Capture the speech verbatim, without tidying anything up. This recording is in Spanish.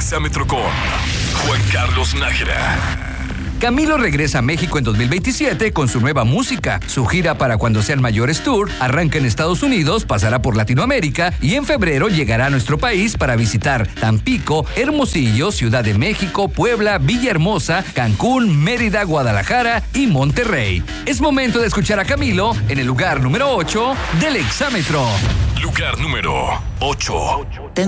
Exámetro con Juan Carlos Nájera. Camilo regresa a México en dos mil veintisiete con su nueva música. Su gira para Cuando Sean Mayores Tour arranca en Estados Unidos, pasará por Latinoamérica y en febrero llegará a nuestro país para visitar Tampico, Hermosillo, Ciudad de México, Puebla, Villahermosa, Cancún, Mérida, Guadalajara y Monterrey. Es momento de escuchar a Camilo en el lugar número ocho del Exámetro. Lugar número ocho.